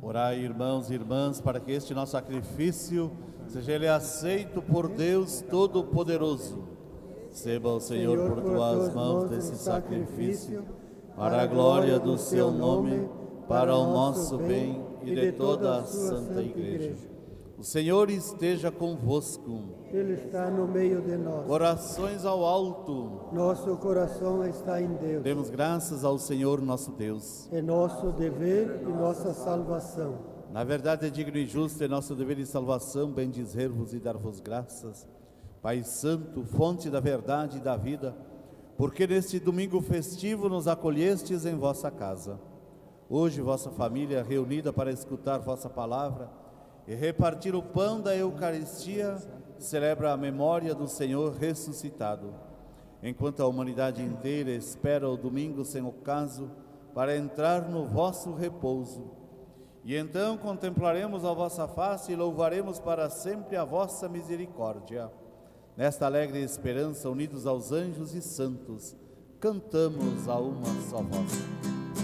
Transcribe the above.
Orai, irmãos e irmãs, para que este nosso sacrifício seja ele aceito por Deus Todo-Poderoso. Receba o Senhor por tuas mãos desse sacrifício, para a glória do seu nome, para o nosso bem e de toda a Santa Igreja. O Senhor esteja convosco. Ele está no meio de nós. Orações ao alto. Nosso coração está em Deus. Demos graças ao Senhor nosso Deus. É nosso dever e nossa salvação. Na verdade é digno e justo, é nosso dever e salvação bendizer-vos e dar-vos graças, Pai Santo, fonte da verdade e da vida, porque neste domingo festivo nos acolhestes em vossa casa. Hoje vossa família reunida para escutar vossa palavra e repartir o pão da Eucaristia, celebra a memória do Senhor ressuscitado, enquanto a humanidade inteira espera o domingo sem ocaso para entrar no vosso repouso. E então contemplaremos a vossa face e louvaremos para sempre a vossa misericórdia. Nesta alegre esperança, unidos aos anjos e santos, cantamos a uma só voz.